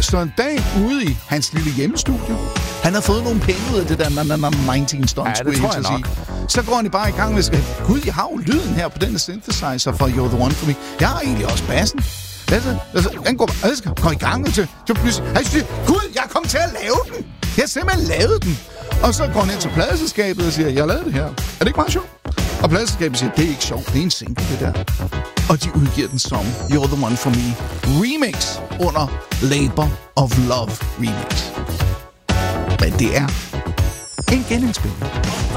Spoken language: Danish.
Så en dag ude i hans lille hjemmestudie, han har fået nogle penge ud af det der 19 stunts. Ja, det tror jeg nok. Så går han bare i gang med at sige, Gud, jeg har jo lyden her på denne synthesizer for You're the One for me. Jeg har egentlig også bassen. Han går i gang til pludselig. Han siger, Gud, jeg kom til at lave den. Jeg har simpelthen lavet den. Og så går han ind til pladeselskabet og siger, jeg har lavet det her. Er det ikke meget sjovt? Og pladeselskabet siger, det er ikke sjovt. Det er en single, det der. Og de udgiver den som You're the One for me remix under Labor of Love remix. Men det er en genindspilning.